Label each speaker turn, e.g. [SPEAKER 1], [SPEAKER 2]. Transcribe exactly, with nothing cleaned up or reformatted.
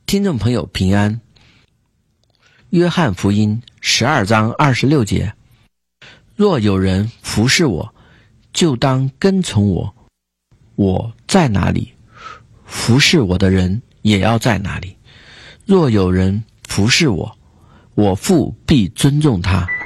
[SPEAKER 1] 听众朋友平安。约翰福音十二章二十六节，若有人服侍我，就当跟从我，我在哪里，服侍我的人也要在哪里。若有人服侍我，我父必尊重他。